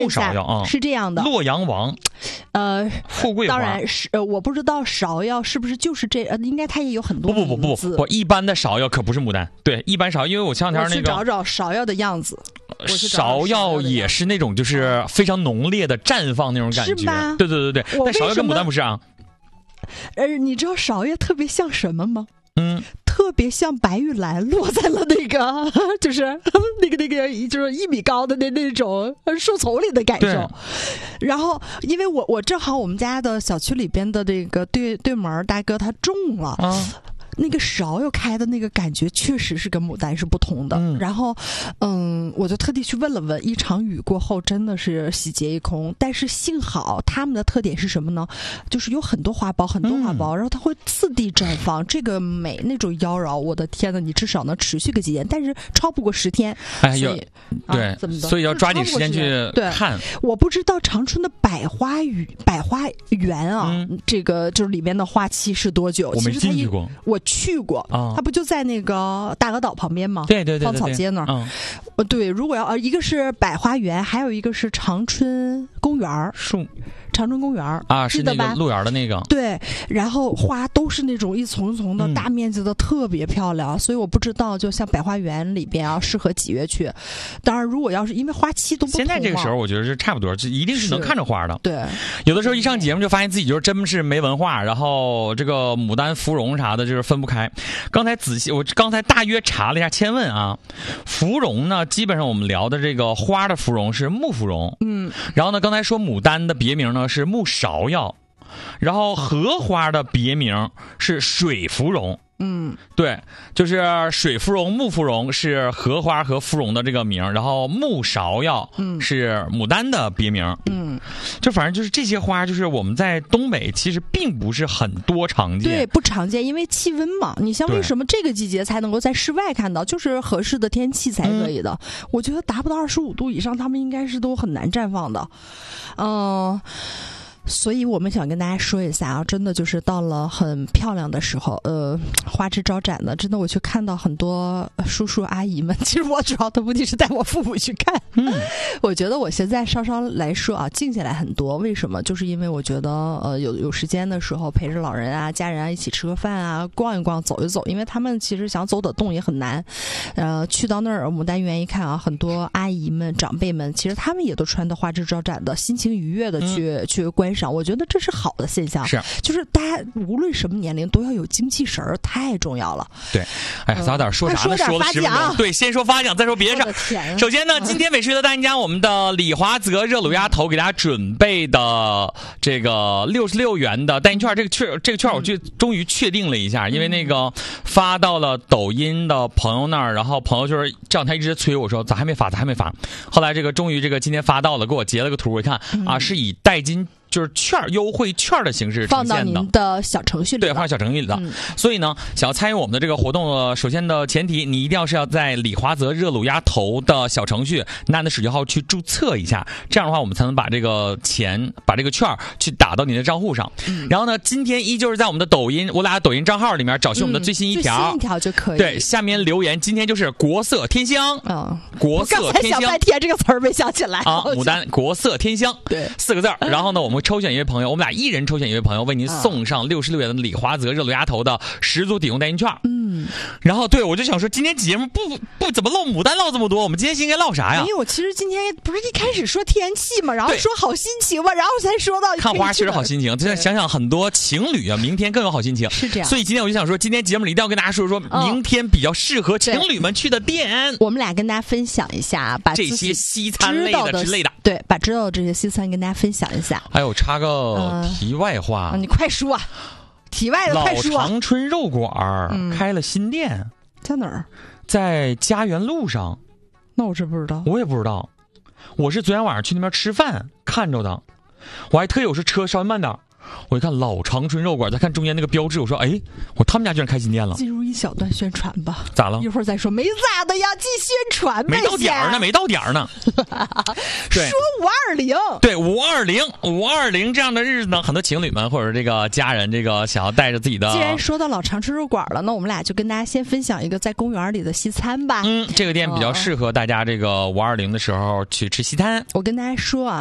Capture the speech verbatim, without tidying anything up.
芍药啊， 是这样的。 洛阳王， 呃， 富贵花， 当然是呃，我不知道芍药是不是就是这，呃，应该它也有很多不不不不不，一般的芍药可不是牡丹，对，一般芍药，因为我前两天那个我去找找芍药的样子， 芍药也是那种就是非常浓烈的绽放那种感觉， 是吗？ 对对对对，但芍药跟牡丹不是啊。 呃，你知道芍药特别像什么吗？ 嗯。 特别像白玉兰落在了那个，就是那个那个，就是一米高的那那种树丛里的感受。然后，因为我我正好我们家的小区里边的这个对对门大哥他种了。啊，那个芍药开的那个感觉确实是跟牡丹是不同的。嗯、然后，嗯，我就特地去问了问，一场雨过后真的是喜结一空。但是幸好他们的特点是什么呢？就是有很多花苞，很多花苞，嗯、然后它会次第绽放，这个美那种妖娆，我的天呐，你至少能持续个几天，但是超不过十天。 哎呦，对、 啊，怎么的？ 所以要抓紧时间去看。 我不知道长春的百花园百花园啊，嗯、这个就是里面的花期是多久？ 我没进去过， 我去过啊，它不就在那个大鹅岛旁边吗？ 对对对， 芳草街那儿。嗯，对，如果要呃，一个是百花园，还有一个是长春公园树。 长春公园啊，是那个鹿园的那个。 对，然后花都是那种一丛丛的大面积的，特别漂亮。嗯、所以我不知道，就像百花园里边啊，适合几月去？当然，如果要是因为花期都不同， 现在这个时候，我觉得是差不多，这一定是能看着花的。 对， 有的时候一上节目就发现自己就是真是没文化，然后这个牡丹、芙蓉啥的，就是分不开。刚才仔细，我刚才大约查了一下，千问啊，芙蓉呢，基本上我们聊的这个花的芙蓉是木芙蓉，嗯，然后呢，刚才说牡丹的别名呢是木芍药，然后荷花的别名是水芙蓉。嗯，对，就是水芙蓉、木芙蓉是荷花和芙蓉的这个名，然后木芍药是牡丹的别名。嗯，就反正就是这些花，就是我们在东北其实并不是很多常见， 对，不常见，因为气温嘛。你像为什么这个季节才能够在室外看到，就是合适的天气才可以的。嗯、我觉得达不到二十五度以上，它们应该是都很难绽放的。嗯、呃。所以我们想跟大家说一下啊，真的就是到了很漂亮的时候，呃，花枝招展的，真的我去看到很多叔叔阿姨们。其实我主要的目的是带我父母去看。嗯，我觉得我现在稍稍来说啊，静下来很多。为什么？就是因为我觉得呃，有有时间的时候陪着老人啊、家人啊一起吃个饭啊，逛一逛、走一走。因为他们其实想走得动也很难。呃，去到那儿牡丹园一看啊，很多阿姨们、长辈们，其实他们也都穿得花枝招展的，心情愉悦的去、嗯、去观赏。我觉得这是好的现象， 是， 就是大家无论什么年龄都要有精气神儿，太重要了。 对，哎呀，早点说啥呢？说了十分钟，对，先说发奖，再说别的事儿。首先呢，今天美食的大家，我们的李华泽热卤鸭头给大家准备的这个六十六元的代金券，这个券这个券我就终于确定了一下，因为那个发到了抖音的朋友那儿，然后朋友就是这两天一直催我说咋还没发，咋还没发？后来这个终于这个今天发到了，给我截了个图，我一看啊，是以代金。就是券优惠券的形式呈现的， 放到您的小程序里， 对，放到小程序里的。嗯、所以呢，想要参与我们的这个活动，首先的前提，你一定要是要在李华泽热卤鸭头的小程序拿你的手机号去注册一下，这样的话我们才能把这个钱、把这个券去打到你的账户上。嗯、然后呢，今天依旧是在我们的抖音，我俩抖音账号里面找寻我们的最新一条， 嗯、最新一条就可以。 对，下面留言，今天就是国色天香。嗯，国色天香。我刚才想半天这个词儿没想起来啊，牡丹国色天香， 对， 四个字。然后呢，我们抽选一位朋友，我们俩一人抽选一位朋友，为您送上六十六元的李华泽热卤鸭头的十足抵用代金券。嗯，然后对我就想说，今天节目不不怎么唠牡丹唠这么多，我们今天应该唠啥呀？ 因为我其实今天不是一开始说天气嘛，然后说好心情嘛，然后才说到看花确实好心情。现在想想很多情侣啊，明天更有好心情。 是这样， 所以今天我就想说，今天节目里一定要跟大家说说，明天比较适合情侣们去的店。 我们俩跟大家分享一下，把这些西餐类的之类的， 对，把知道的这些西餐跟大家分享一下。 还有插个。题外话、 嗯，你快说啊！题外的快说、 啊。老长春肉馆、嗯、开了新店， 在哪儿？ 在家园路上。 那我真不知道， 我也不知道。我是昨天晚上去那边吃饭看着的，我还特意我是车稍微慢点， 我一看老长春肉馆，再看中间那个标志，我说哎，我他们家居然开新店了。 进入一小段宣传吧。 咋了？ 一会儿再说。没咋的呀，继宣传呗。 没到点儿呢，没到点儿呢。 说五二零， 对五二零，五二零这样的日子呢，很多情侣们或者这个家人，这个想要带着自己的。 既然说到老长春肉馆了，那我们俩就跟大家先分享一个在公园里的西餐吧。 嗯，这个店比较适合大家这个五二零的时候去吃西餐。 我跟大家说啊。